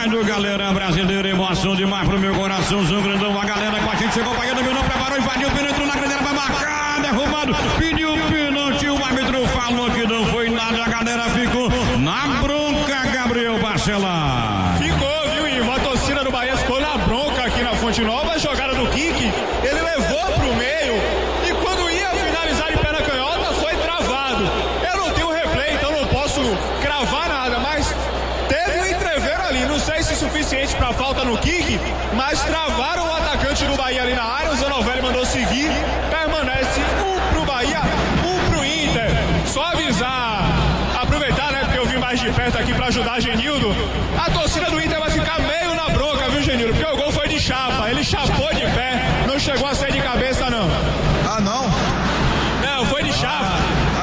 rádio, galera brasileira, emoção demais pro meu coração, São Grandão, a galera com a gente chegou, Bahia dominou, preparou, invadiu, penetrou na grande área, vai marcar, derrubado, pediu pênalti, o árbitro falou que não foi nada, a galera ficou na bronca, Gabriel Barcelar. Ficou, viu, irmão? A torcida do Bahia ficou na bronca aqui na Fonte Nova, a jogada do Kiki, ele levou pro meio e quando ia finalizar de perna canhota foi travado. Eu não tenho replay, então não posso cravar nada, mas teve um entreveiro ali, não sei se suficiente pra falta no Kiki, mas travaram o atacante do Bahia ali na área, o Zanovelli mandou seguir, permanece 1 pro Bahia, 1 pro Inter. Só avisar, aproveitar, né, porque eu vim mais de perto aqui pra ajudar Genildo, a torcida do Inter vai ficar meio na bronca, viu, Genildo, porque o gol foi de chapa, ele chapou de pé, não chegou a sair de cabeça não. Ah, não? Não, foi de chapa.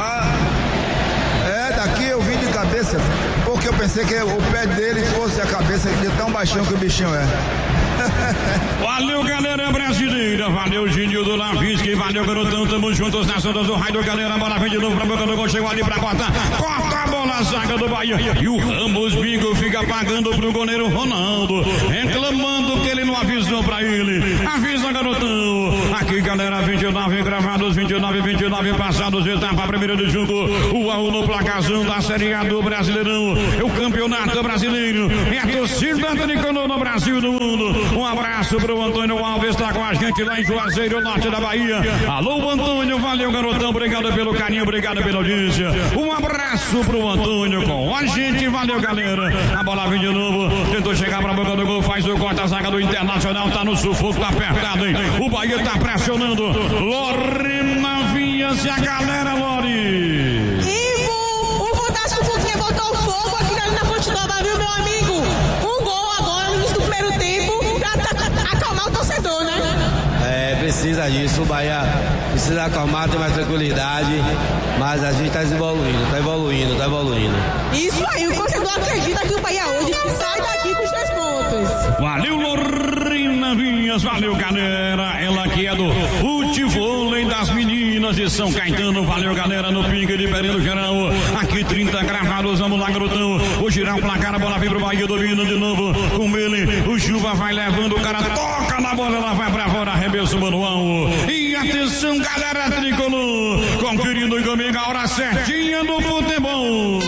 Daqui eu vim de cabeça, porque eu pensei que o pé dele fosse a cabeça, de tão baixão que o bichinho é. Valeu, galera brasileira, valeu, Genildo Lavisque, valeu, garotão, tamo juntos nas ondas do rádio, galera, bola vem de novo pra boca do gol, chegou ali pra cortar, corta a bola, a zaga do Bahia, e o Ramos Bingo fica pagando pro goleiro Ronaldo, reclamando que ele não avisou pra ele, avisa, garotão, aqui, galera, 29 gravados, 29 passados, etapa primeira de jogo, o AU no placarzão da Série A do Brasileirão, é o campeonato brasileiro, é a torcida tricolor no Brasil e no mundo. Um abraço pro Antônio Alves, tá com a gente lá em Juazeiro, norte da Bahia. Alô, Antônio, valeu, garotão, obrigado pelo carinho, obrigado pela audiência. Um abraço pro Antônio com a gente, valeu, galera. A bola vem de novo, tentou chegar pra boca do gol, faz o corte, a zaga do Internacional tá no sufoco, tá apertado, hein? O Bahia tá pressionando. Lorena Vinhas e a galera, Lori. O Fantástico Fuquinha botou fogo aqui na Fonte Nova, viu, meu amigo? Um gol agora no início do primeiro tempo pra acalmar o torcedor, né? Precisa disso, o Bahia precisa acalmar, ter mais tranquilidade, mas a gente tá evoluindo. Isso aí, o torcedor acredita que o Bahia hoje sai daqui com os 3 pontos. Valeu, Lorena Vinhas, valeu, galera, ela que é do futevôlei das meninas de São Caetano, valeu, galera, no pique de Pereira Geral, aqui 30 gravados, vamos lá, garotão, vou girar o placar, a bola vem pro Bahia, domina de novo com ele, o Chuva vai levando, o cara toca na bola, ela vai pra fora, arremesso manual, e atenção, galera tricolor, conferindo comigo a hora certinha do futebol.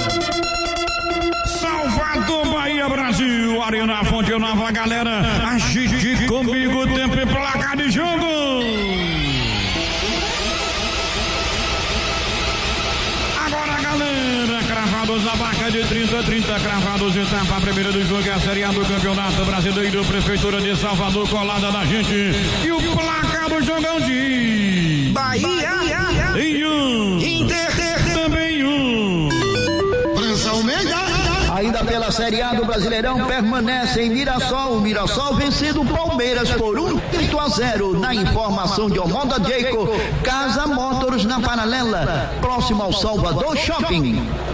Salvador, Bahia, Brasil, Arena Fonte Nova, galera, agite comigo, tempo e placar de jogo. Agora, galera, cravados na barca de 30 cravados, etapa primeira do jogo, é a Série A do Campeonato Brasileiro, Prefeitura de Salvador, colada da gente, e o placar do jogão de Bahia em 1, Inter também 1. Ainda pela Série A do Brasileirão permanece em Mirassol. O Mirassol vencendo o Palmeiras por 8-0 na informação de Omoda Jacob, Casa Motors na Paralela, próximo ao Salvador Shopping.